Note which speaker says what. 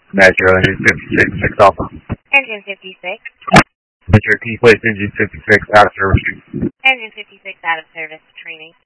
Speaker 1: Metro, engine 56, 6 Alpha.
Speaker 2: Engine 56.
Speaker 1: Metro, can you place engine 56 out of service?
Speaker 2: Engine 56 out of service, training.